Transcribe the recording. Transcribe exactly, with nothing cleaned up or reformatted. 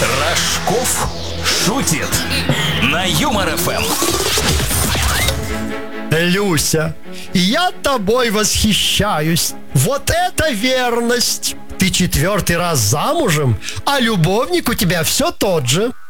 Рожков шутит на Юмор эф эм. Люся, я тобой восхищаюсь. Вот это верность! Ты четвертый раз замужем, а любовник у тебя все тот же.